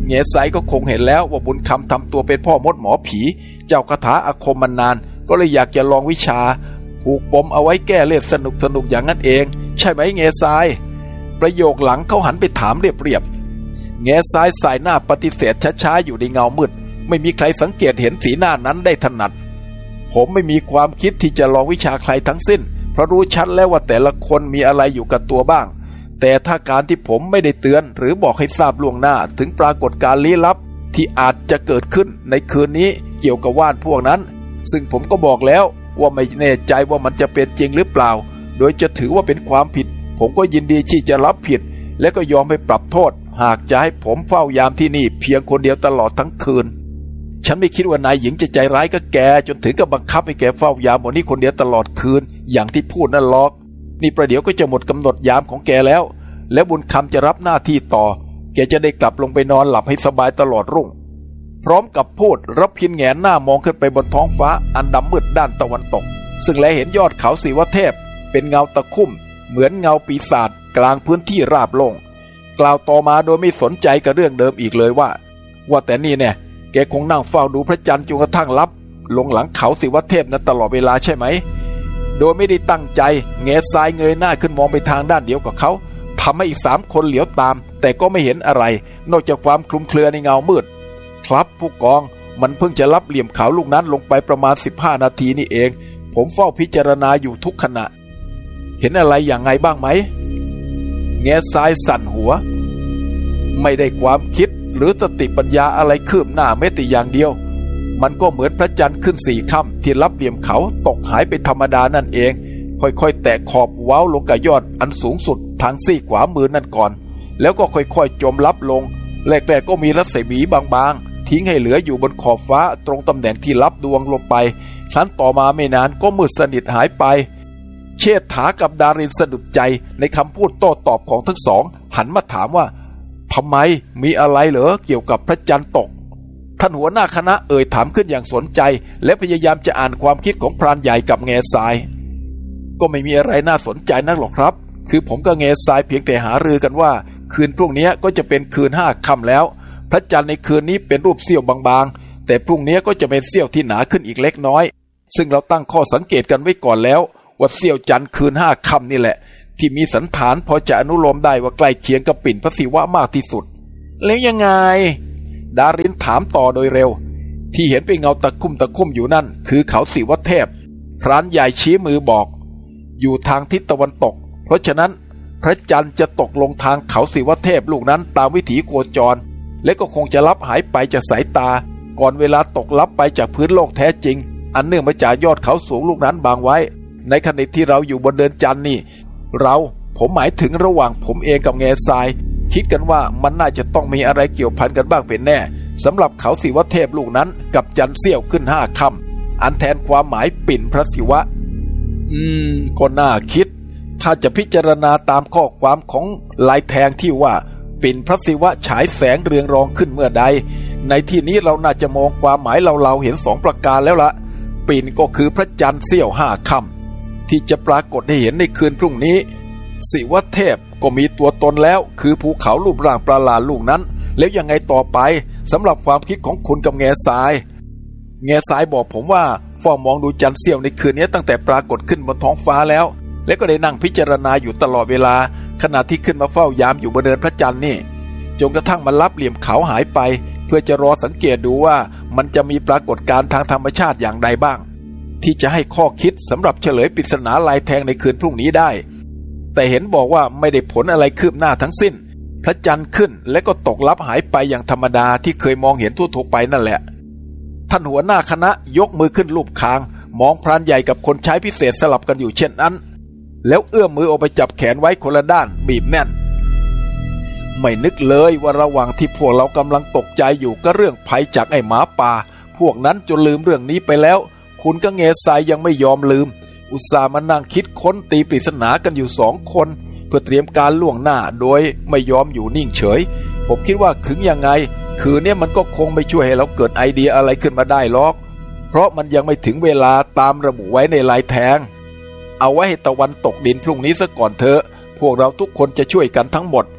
เงซายก็คงเห็นแล้วว่าบุญคำทำตัวเป็นพ่อมดหมอผีเจ้าคาถาอาคมมานานก็เลยอยากจะลองวิชาผูกปมเอาไว้แก้เล่นสนุกอย่างนั้นเองใช่ไหมเงซายประโยคหลังเขาหันไปถามเรียบเงซายสายหน้าปฏิเสธช้าๆอยู่ในเงามืดไม่มีใครสังเกตเห็นสีหน้านั้นได้ถนัดผมไม่มีความคิดที่จะลองวิชาใครทั้งสิ้นเพราะรู้ชัดแล้วว่าแต่ละคนมีอะไรอยู่กับตัวบ้างแต่ถ้าการที่ผมไม่ได้เตือนหรือบอกให้ทราบล่วงหน้าถึงปรากฏการณ์ลี้ลับที่อาจจะเกิดขึ้นในคืนนี้เกี่ยวกับว่านพวกนั้นซึ่งผมก็บอกแล้วว่าไม่แน่ใจว่ามันจะเป็นจริงหรือเปล่าโดยจะถือว่าเป็นความผิดผมก็ยินดีที่จะรับผิดและก็ยอมให้ปรับโทษหากจะให้ผมเฝ้ายามที่นี่เพียงคนเดียวตลอดทั้งคืนฉันไม่คิดว่านายหญิงจะใจร้ายกับแกจนถึงกับบังคับให้แกเฝ้ายามบนนี้คนเดียวตลอดคืนอย่างที่พูดนั่นหรอกนี่ประเดี๋ยวก็จะหมดกำหนดยามของแกแล้วบุญคำจะรับหน้าที่ต่อแกจะได้กลับลงไปนอนหลับให้สบายตลอดรุ่งพร้อมกับพูดรับพินแงนหน้ามองขึ้นไปบนท้องฟ้าอันดำมืดด้านตะวันตกซึ่งแลเห็นยอดเขาศิวเทพเป็นเงาตะคุ่มเหมือนเงาปีศาจกลางพื้นที่ราบโล่งกล่าวต่อมาโดยไม่สนใจกับเรื่องเดิมอีกเลยว่าแต่นี่เนี่ยแกคงนั่งเฝ้าดูพระจันทร์จนกระทั่งลับลงหลังเขาศิวเทพนั้นตลอดเวลาใช่ไหมโดยไม่ได้ตั้งใจเงยซ้ายเงยหน้าขึ้นมองไปทางด้านเดียวกับเขาทำให้อีก3 คนเหลียวตามแต่ก็ไม่เห็นอะไรนอกจากความคลุมเครือในเงามืดครับผู้กองมันเพิ่งจะลับเหลี่ยมเขาลูกนั้นลงไปประมาณ15 นาทีนี่เองผมเฝ้าพิจารณาอยู่ทุกขณะเห็นอะไรอย่างไงบ้างไหมเงยซ้ายสั่นหัวไม่ได้ความคิดหรือสติปัญญาอะไรคืบหน้าแม้แต่อย่างเดียวมันก็เหมือนพระจันทร์ขึ้น4 ค่ำที่ลับเหลี่ยมเขาตกหายไปธรรมดานั่นเองค่อยๆแตะขอบเว้าลงกับยอดอันสูงสุดทางซีกขวามือนั่นก่อนแล้วก็ค่อยๆจมลับลงแรกๆก็มีรัศมีบางๆทิ้งให้เหลืออยู่บนขอบฟ้าตรงตำแหน่งที่ลับดวงลงไปครั้นต่อมาไม่นานก็มืดสนิทหายไปเชษฐากับดารินสะดุดใจในคำพูดโต้ตอบของทั้งสองหันมาถามว่าทำไมมีอะไรเหรอเกี่ยวกับพระจันทร์ตกท่านหัวหน้าคณะถามขึ้นอย่างสนใจและพยายามจะอ่านความคิดของพรานใหญ่กับแง่ทรายก็ไม่มีอะไรน่าสนใจนักหรอกครับคือผมกับแง่ทรายเพียงแต่หารือกันว่าคืนพรุ่งนี้ก็จะเป็นคืน5 ค่ำแล้วพระจันทร์ในคืนนี้เป็นรูปเสี้ยวบางๆแต่พรุ่งนี้ก็จะเป็นเสี้ยวที่หนาขึ้นอีกเล็กน้อยซึ่งเราตั้งข้อสังเกตกันไว้ก่อนแล้วว่าเสี้ยวจันทร์คืน5 ค่ำนี่แหละที่มีสันฐานพอจะอนุโลมได้ว่าใกล้เคียงกับปิ่นพระศิวะมากที่สุดแล้วยังไงดารินถามต่อโดยเร็วที่เห็นเป็นเงาตะคุ่มอยู่นั่นคือเขาศิวเทพพรานใหญ่ชี้มือบอกอยู่ทางทิศตะวันตกเพราะฉะนั้นพระจันทร์จะตกลงทางเขาศิวเทพลูกนั้นตามวิถีโคจรและก็คงจะลับหายไปจากสายตาก่อนเวลาตกลับไปจากพื้นโลกแท้จริงอันเนื่องมาจากยอดเขาสูงลูกนั้นบางไว้ในขณะที่เราอยู่บนเดินจันทร์นี่ผมหมายถึงระหว่างผมเองกับแง่ทรายคิดกันว่ามันน่าจะต้องมีอะไรเกี่ยวพันกันบ้างเป็นแน่สำหรับเขาศิวเทพลูกนั้นกับจันทร์เสี้ยวขึ้น5 ค่ำอันแทนความหมายปิ่นพระศิวะก็น่าคิดถ้าจะพิจารณาตามข้อความของลายแทงที่ว่าปิ่นพระศิวะฉายแสงเรืองรองขึ้นเมื่อใดในที่นี้เราน่าจะมองความหมายเราเห็น2 ประการแล้วละปิ่นก็คือพระจันทร์เสี้ยว5 ค่ำที่จะปรากฏให้เห็นในคืนพรุ่งนี้ศิวเทพก็มีตัวตนแล้วคือภูเขารูปร่างประหลาดลูกนั้นแล้วยังไงต่อไปสำหรับความคิดของคุณกับแง่ทรายบอกผมว่าเฝ้ามองดูจันทร์เสี้ยวในคืนนี้ตั้งแต่ปรากฏขึ้นบนท้องฟ้าแล้วและก็ได้นั่งพิจารณาอยู่ตลอดเวลาขณะที่ขึ้นมาเฝ้ายามอยู่บนเนินพระจันทร์นี่จนกระทั่งมันลับเหลี่ยมเขาหายไปเพื่อจะรอสังเกตดูว่ามันจะมีปรากฏการณ์ทางธรรมชาติอย่างใดบ้างที่จะให้ข้อคิดสำหรับเฉลยปริศนาลายแทงในคืนพรุ่งนี้ได้แต่เห็นบอกว่าไม่ได้ผลอะไรคืบหน้าทั้งสิ้นพระจันทร์ขึ้นและก็ตกลับหายไปอย่างธรรมดาที่เคยมองเห็นทั่วๆไปนั่นแหละท่านหัวหน้าคณะยกมือขึ้นลูบคางมองพรานใหญ่กับคนใช้พิเศษสลับกันอยู่เช่นนั้นแล้วเอื้อมมือออกไปจับแขนไว้คนละด้านบีบแน่นไม่นึกเลยว่าระหว่างที่พวกเรากำลังตกใจอยู่ก็เรื่องภัยจากไอ้หมาป่าพวกนั้นจนลืมเรื่องนี้ไปแล้วคุณกับเงยทรายยังไม่ยอมลืมอุตส่าห์มานั่งคิดค้นตีปริศนากันอยู่2 คนเพื่อเตรียมการล่วงหน้าโดยไม่ยอมอยู่นิ่งเฉยผมคิดว่าถึงยังไงคืนนี้มันก็คงไม่ช่วยให้เราเกิดไอเดียอะไรขึ้นมาได้หรอกเพราะมันยังไม่ถึงเวลาตามระบุไว้ในลายแทงเอาไว้ให้ตะวันตกดินพรุ่งนี้ซะก่อนเถอะพวกเราทุกคนจะช่วยกันทั้งหมด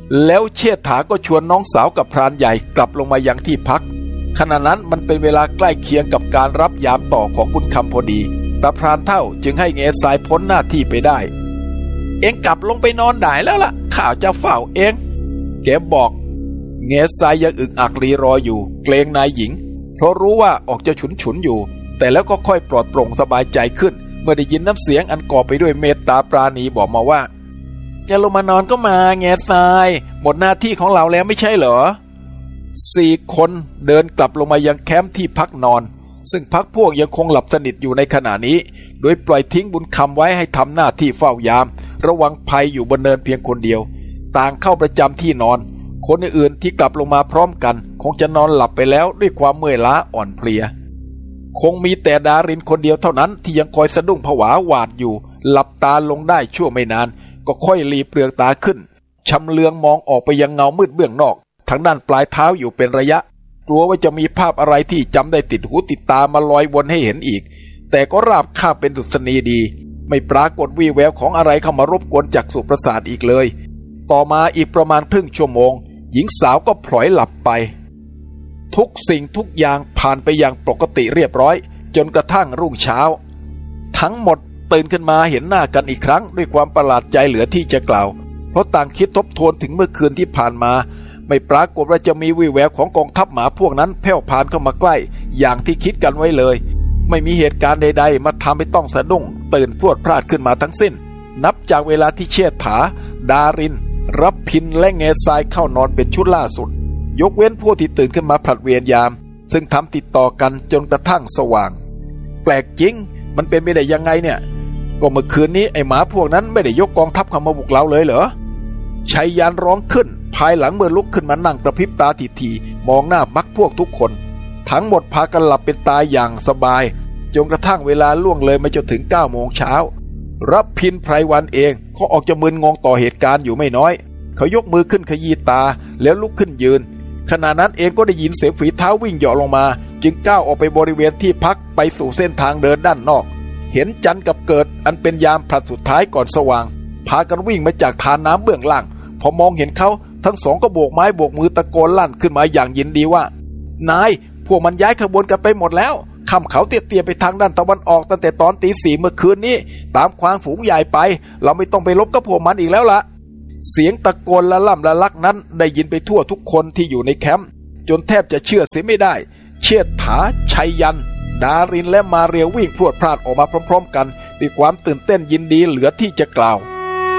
แล้วเชษฐาก็ชวนน้องสาวกับพรานใหญ่กลับลงมายังที่พักขณะนั้นมันเป็นเวลาใกล้เคียงกับการรับยามต่อของบุญคำพอดีตาพรานเฒ่าจึงให้เงซายพ้นหน้าที่ไปได้เอ็งกลับลงไปนอนได้แล้วล่ะข้าจะเฝ้าเอ็งแกบอกเงซายยังอึกอักรีรออยู่เกรงนายหญิงเพราะรู้ว่าออกจะฉุนอยู่แต่แล้วก็ค่อยปลอดโปร่งสบายใจขึ้นเมื่อได้ยินน้ำเสียงอันก่อไปด้วยเมตตาปราณีบอกมาว่าจะลงมานอนก็มาเงซายหมดหน้าที่ของเราแล้วไม่ใช่เหรอ4 คนเดินกลับลงมายังแคมป์ที่พักนอนซึ่งพักพวกยังคงหลับสนิทอยู่ในขณะนี้โดยปล่อยทิ้งบุญคำไว้ให้ทำหน้าที่เฝ้ายามระวังภัยอยู่บนเนินเพียงคนเดียวต่างเข้าประจำที่นอนคนอื่นๆที่กลับลงมาพร้อมกันคงจะนอนหลับไปแล้วด้วยความเมื่อยล้าอ่อนเพลียคงมีแต่ดารินคนเดียวเท่านั้นที่ยังคอยสะดุ้งผวาหวาดอยู่หลับตาลงได้ชั่วไม่นานก็ค่อยลีเปลือกตาขึ้นชำเลืองมองออกไปยังเงามืดเบื้องนอกทางด้านปลายเท้าอยู่เป็นระยะกลัวว่าจะมีภาพอะไรที่จำได้ติดหูติดตามาลอยวนให้เห็นอีกแต่ก็ราบคาบเป็นดุษณีดีไม่ปรากฏวี่แววของอะไรเข้ามารบกวนจักษุประสาทอีกเลยต่อมาอีกประมาณครึ่งชั่วโมงหญิงสาวก็พลอยหลับไปทุกสิ่งทุกอย่างผ่านไปอย่างปกติเรียบร้อยจนกระทั่งรุ่งเช้าทั้งหมดตื่นขึ้นมาเห็นหน้ากันอีกครั้งด้วยความประหลาดใจเหลือที่จะกล่าวเพราะต่างคิดทบทวนถึงเมื่อคืนที่ผ่านมาไม่ปรากฏว่าจะมีวี่แววของกองทัพหมาพวกนั้นแผ่วพานเข้ามาใกล้อย่างที่คิดกันไว้เลยไม่มีเหตุการณ์ใดๆมาทำให้ต้องสะดุ้งตื่นพรวดพราดขึ้นมาทั้งสิ้นนับจากเวลาที่เชษฐาดารินรับพินและเงซายเข้านอนเป็นชุดล่าสุดยกเว้นผู้ที่ตื่นขึ้นมาผลัดเวียนยามซึ่งทำติดต่อกันจนกระทั่งสว่างแปลกจริงมันเป็นไปได้ยังไงเนี่ยก็เมื่อคืนนี้ไอ้หมาพวกนั้นไม่ได้ยกกองทัพเข้ามาบุกเราเลยเหรอชัยยานร้องขึ้นภายหลังเมื่อลุกขึ้นมานั่งกระพริบตาทีๆมองหน้ามักพวกทุกคนทั้งหมดพากันหลับเป็นตายอย่างสบายจนกระทั่งเวลาล่วงเลยมาจนถึง9 โมงเช้ารับพินไพรวันเองก็ออกจะมึนงงต่อเหตุการณ์อยู่ไม่น้อยเขายกมือขึ้นขยี้ตาแล้วลุกขึ้นยืนขณะนั้นเองก็ได้ยินเสียงฝีเท้าวิ่งเหาะลงมาจึงก้าวออกไปบริเวณที่พักไปสู่เส้นทางเดินด้านนอกเห็นจันกับเกิดอันเป็นยามผลัดสุดท้ายก่อนสว่างพากันวิ่งมาจากทานน้ำเบื้องล่างพอมองเห็นเขาทั้งสองก็โบกไม้โบกมือตะโกนลั่นขึ้นมาอย่างยินดีว่านายพวกมันย้ายขบวนกันไปหมดแล้วข้ามเขาเตี้ยๆไปทางด้านตะวันออกตั้งแต่ตอนตี 4เมื่อคืนนี้ตามควางฝูงใหญ่ไปเราไม่ต้องไปลบกับพวกมันอีกแล้วล่ะเสียงตะโกนละล่ำละลักนั้นได้ยินไปทั่วทุกคนที่อยู่ในแคมป์จนแทบจะเชื่อเสียไม่ได้เชษฐาชัยยันดารินและมาเรียวิ่งพรวดพราดออกมาพร้อมๆกันด้วยความตื่นเต้นยินดีเหลือที่จะกล่าว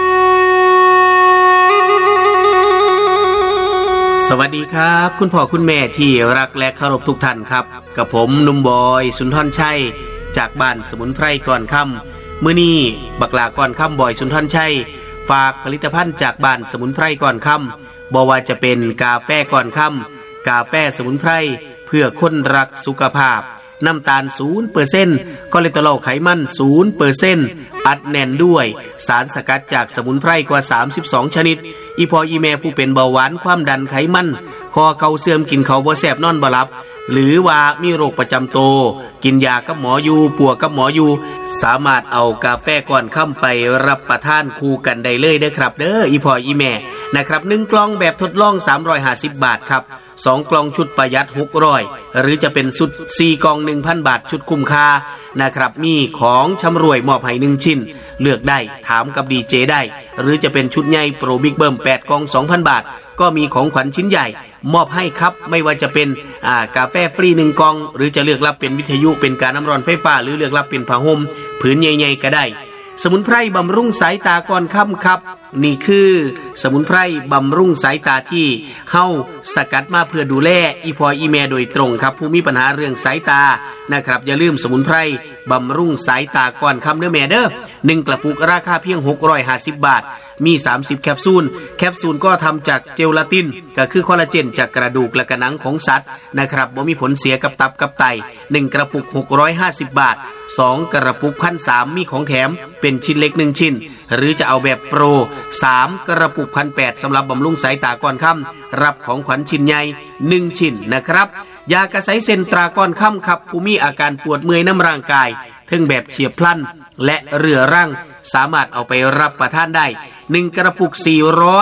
สวัสดีครับคุณพ่อคุณแม่ที่รักและเคารพทุกท่านครับกับผมหนุ่มบอยสุนทรชัยจากบ้านสมุนไพรก่อนค่ำมื้อนี้บักลาก่อนค่ำบอยสุนทรชัยฝากผลิตภัณฑ์จากบ้านสมุนไพรก่อนค่ำบ่ว่าจะเป็นกาแฟก่อนค่ำกาแฟสมุนไพรเพื่อคนรักสุขภาพน้ำตาล 0% คอเลสเตอรอลไขมัน 0% อัดแน่นด้วยสารสกัดจากสมุนไพรกว่า32ชนิดอีพออีแม่ผู้เป็นเบาหวานความดันไขมันคอเข่าเสื่อมกินข้าวบ่แซ่บนอนบ่หลับหรือว่ามีโรคประจำตัวกินยากับหมออยู่ปัวกับหมออยู่สามารถเอากาแฟก่อนค่ำไปรับประทานคู่กันได้เลยเด้อครับเด้ออีพออีแม่นะครับ1กล่องแบบทดลอง350 บาทครับ2กล่องชุดประหยัด600หรือจะเป็นชุด4กล่อง 1,000 บาทชุดคุ้มค่านะครับมีของชำรวยมอบให้1ชิ้นเลือกได้ถามกับดีเจได้หรือจะเป็นชุดใหญ่โปรบิ๊กเบิ้ม8กล่อง 2,000 บาทก็มีของขวัญชิ้นใหญ่มอบให้ครับไม่ว่าจะเป็นกาแฟฟรี1กล่องหรือจะเลือกรับเป็นวิทยุเป็นการน้ำร้อนไฟฟ้าหรือเลือกรับเป็นผ้าห่มผืนใหญ่ๆก็ได้สมุนไพรบำรุงสายตาก่อนค่ำครับนี่คือสมุนไพรบำรุงสายตาที่เฮาสกัดมาเพื่อดูแลอีพออีแม่โดยตรงครับผู้มีปัญหาเรื่องสายตานะครับอย่าลืมสมุนไพรบำรุงสายตาก่อนค่ำเด้อแม่เด้อ1กระปุกราคาเพียง650 บาทมี30แคปซูลก็ทำจากเจลาตินก็คือคอลลาเจนจากกระดูกและกระหนังของสัตว์นะครับบ่มีผลเสียกับตับกับไต1กระปุก650 บาท2กระปุก1,300มีของแถมเป็นชิ้นเล็ก1ชิ้นหรือจะเอาแบบโปร3กระปุก1,800สำหรับบำรุงสายตาก่อนค่ำรับของขวัญชิ้นใหญ่1ชิ้นนะครับยากระใสเซนตราก่อนค่ำครับผู้มีอาการปวดเมื่อยน้ำร่างกายทั้งแบบเฉียบพลันและเรื้อรังสามารถเอาไปรับประทานได้1กระปุก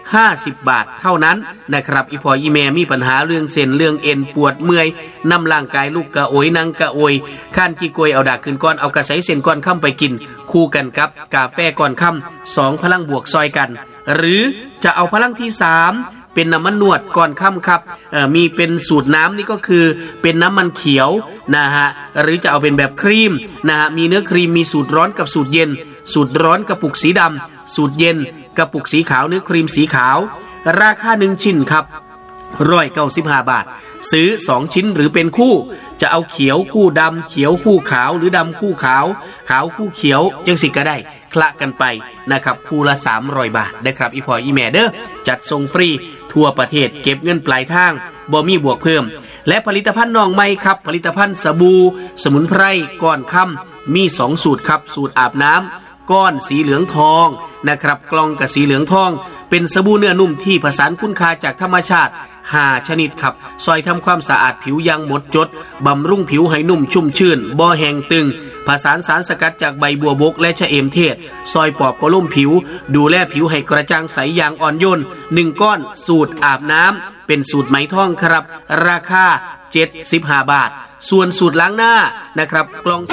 50 บาทเท่านั้นนะครับอีพออีแม่มีปัญหาเรื่องเส้นเรื่องเอ็นปวดเมื่อยนำร่างกายลูกกะโอยนั่งกะโอยข้านกี่กวยเอาดากขึ้นก้อนเอากระใสเส้นก้อนค่ำไปกินคู่กันกับกาแฟก้อนค่ำ2พลังบวกซอยกันหรือจะเอาพลังที่3เป็นน้ำมันนวดก่อนค่ำครับมีเป็นสูตรน้ำนี่ก็คือเป็นน้ำมันเขียวนะฮะหรือจะเอาเป็นแบบครีมนะฮะมีเนื้อครีมมีสูตรร้อนกับสูตรเย็นสูตรร้อนกระปุกสีดำสูตรเย็นกระปุกสีขาวเนื้อครีมสีขาวราคา1ชิ้นครับ195 บาทซื้อ2ชิ้นหรือเป็นคู่จะเอาเขียวคู่ดำเขียวคู่ขาวหรือดำคู่ขาวขาวคู่เขียวจังสิก็ได้คละกันไปนะครับคู่ละ300 บาทนะครับอีพออีแม่เด้อจัดส่งฟรีทั่วประเทศเก็บเงินปลายทางบ่มีบวกเพิ่มและผลิตภัณฑ์น้องใหม่ครับผลิตภัณฑ์สบู่สมุนไพรก้อนค่ำมี2สูตรครับสูตรอาบน้ำก้อนสีเหลืองทองนะครับกล่องกับสีเหลืองทองเป็นสบู่เนื้อนุ่มที่ผสานคุณค่าจากธรรมชาติ5ชนิดครับซอยทำความสะอาดผิวอย่างหมดจดบำรุงผิวให้นุ่มชุ่มชื่นบ่แห้งตึงผสานสารสกัดจากใบบัวบกและชะเอมเทศซอยปอบประโลมผิวดูแลผิวให้กระจ่างใสอย่างอ่อนโยน1ก้อนสูตรอาบน้ำเป็นสูตรไหมทองครับราคา75 บาทส่วนสูตรล้างหน้านะครับกล่อง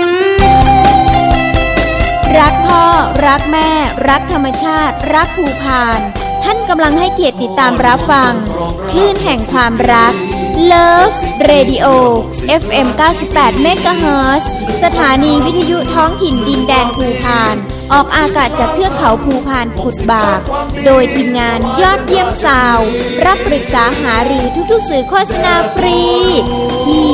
รักพ่อรักแม่รักธรรมชาติรักภูพานท่านกำลังให้เกียรติติดตามรับฟังคลื่นแห่งความรัก Love Radio FM 98 MHz สถานีวิทยุท้องถิ่นดินแดนภูพานออกอากาศจากเทือกเขาภูพานกุดบากโดยทีมงานยอดเยี่ยมซาวรับปรึกษาหารือทุกๆสื่อโฆษณาฟรีที่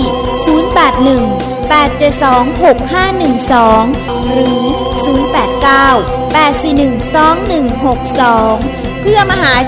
081-872-6512หรือ089-841-2162เพื่อมหา